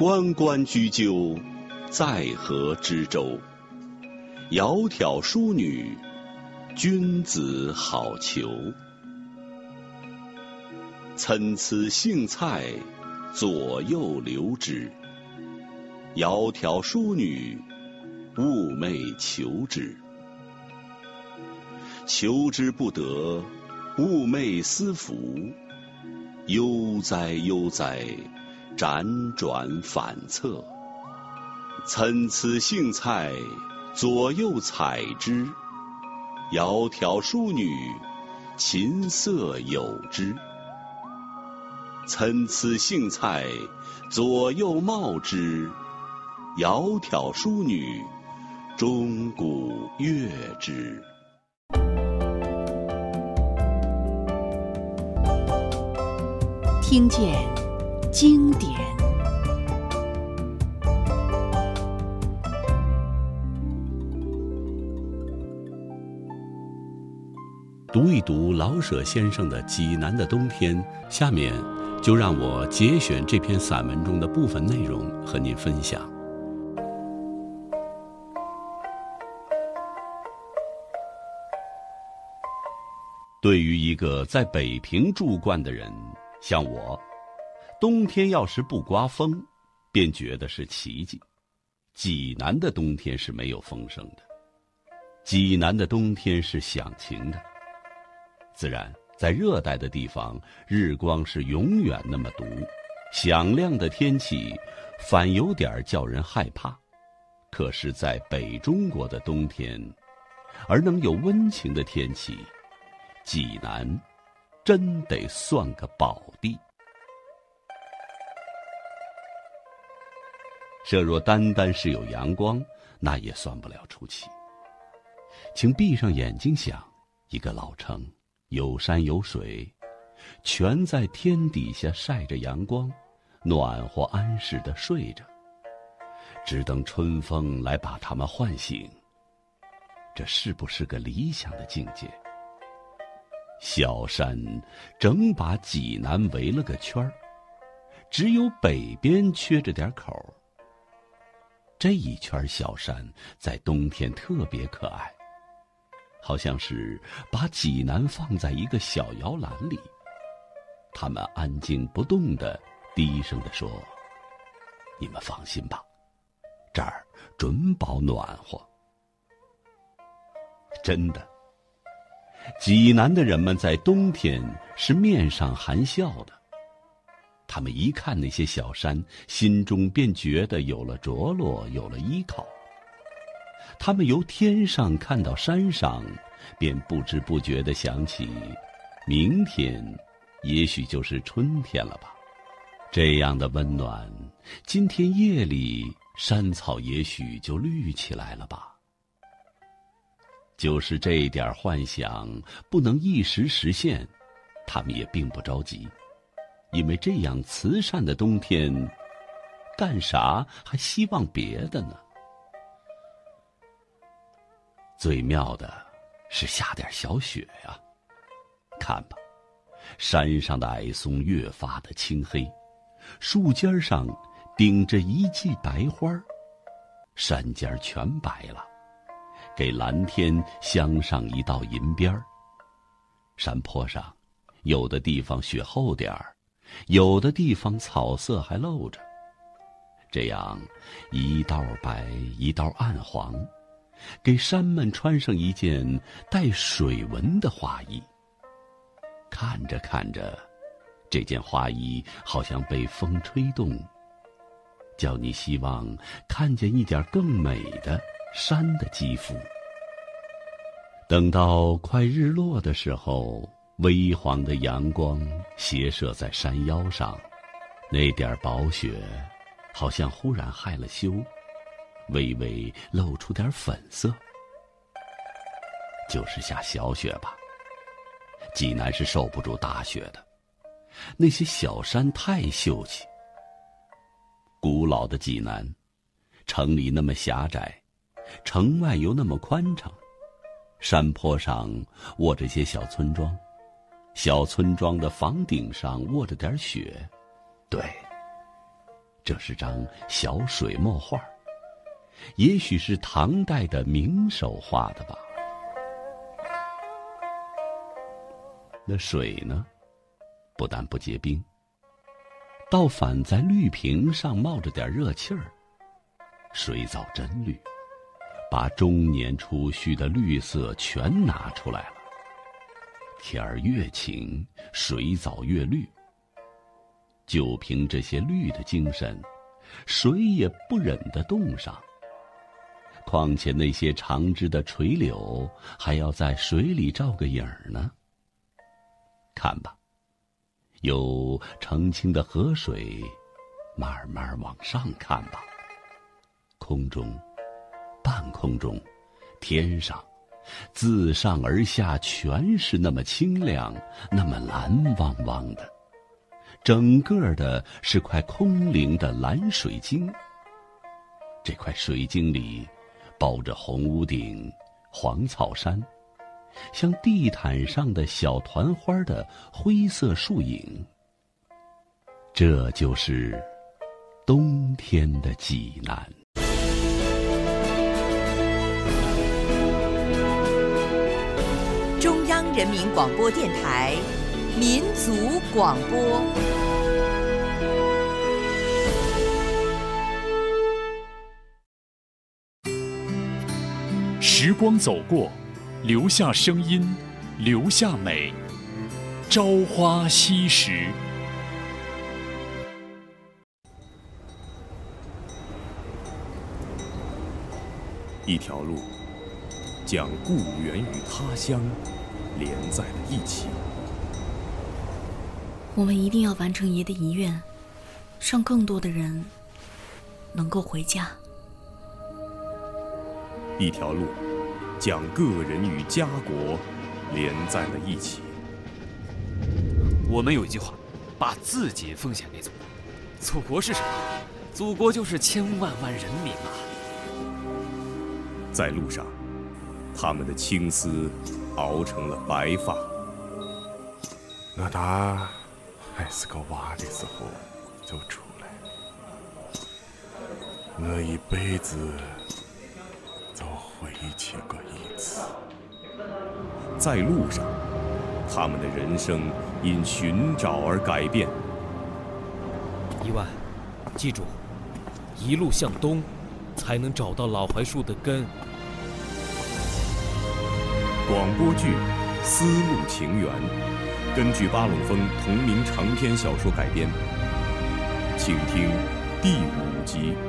关关雎鸠，在河之洲。窈窕淑女，君子好逑。参差荇菜，左右流之。窈窕淑女，寤寐求之。求之不得，寤寐思服。悠哉悠哉，辗转反侧。参差荇菜，左右采之。窈窕淑女，琴瑟友之。参差荇菜，左右芼之。窈窕淑女，钟鼓乐之。 听见经典。 读一读老舍先生的《济南的冬天》，下面就让我节选这篇散文中的部分内容和您分享。对于一个在北平住惯的人，像我，冬天要是不刮风，便觉得是奇迹。济南的冬天是没有风声的，济南的冬天是响晴的。自然，在热带的地方，日光是永远那么毒，响亮的天气反有点叫人害怕。可是，在北中国的冬天，而能有温情的天气，济南真得算个宝地。设若单单是有阳光，那也算不了出奇。请闭上眼睛想，一个老城，有山有水，全在天底下晒着阳光，暖和安适地睡着，只等春风来把它们唤醒。这是不是个理想的境界？小山整把济南围了个圈儿，只有北边缺着点口。这一圈小山在冬天特别可爱，好像是把济南放在一个小摇篮里。他们安静不动地低声地说：“你们放心吧，这儿准保暖和。”真的，济南的人们在冬天是面上含笑的。他们一看那些小山，心中便觉得有了着落，有了依靠。他们由天上看到山上，便不知不觉地想起，明天也许就是春天了吧。这样的温暖，今天夜里山草也许就绿起来了吧。就是这点幻想不能一时实现，他们也并不着急，因为这样慈善的冬天，干啥还希望别的呢？最妙的是下点小雪呀，看吧，山上的矮松越发的青黑，树尖上顶着一季白花，山尖全白了，给蓝天镶上一道银边儿。山坡上，有的地方雪厚点儿，有的地方草色还露着，这样一道白一道暗黄，给山们穿上一件带水纹的花衣。看着看着，这件花衣好像被风吹动，叫你希望看见一点更美的山的肌肤。等到快日落的时候，微黄的阳光斜射在山腰上，那点薄雪好像忽然害了羞，微微露出点粉色。就是下小雪吧，济南是受不住大雪的。那些小山太秀气。古老的济南，城里那么狭窄，城外又那么宽敞，山坡上卧着些小村庄，小村庄的房顶上卧着点雪。对， 这是张小水墨画，也许是唐代的名手画的吧。那水呢，不但不结冰，倒反在绿瓶上冒着点热气儿。水藻真绿，把中年储蓄的绿色全拿出来了。天儿越晴，水藻越绿。就凭这些绿的精神，谁也不忍得冻上。况且那些长枝的垂柳还要在水里照个影儿呢。看吧，有澄清的河水，慢慢往上看吧。空中，半空中，天上，自上而下全是那么清亮，那么蓝汪汪的。整个的是块空灵的蓝水晶。这块水晶里包着红屋顶、黄草山，像地毯上的小团花的灰色树影。这就是冬天的济南。 中央人民广播电台民族广播。 时光走过，留下声音，留下美。朝花夕拾。 一条路，将故园与他乡连在了一起。 我们一定要完成爷的遗愿，让更多的人能够回家。 一条路，将个人与家国连在了一起。 我们有一句话，把自己奉献给祖国。祖国是什么？祖国就是千万万人民啊！ 在路上，他们的青丝熬成了白发。 我打还是个娃的时候就出来了，我一辈子就回去过一次。 在路上，他们的人生因寻找而改变。 一万，记住，一路向东，才能找到老槐树的根。 广播剧《丝路情缘》根据巴冷峰同名长篇小说改编，请听第5集。